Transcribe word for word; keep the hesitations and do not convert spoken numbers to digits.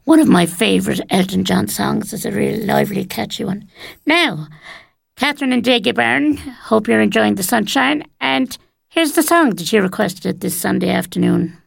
one of my favourite Elton John songs. It's a really lively, catchy one. Now, Catherine and Diggy Byrne, hope you're enjoying the sunshine. And here's the song that you requested this Sunday afternoon.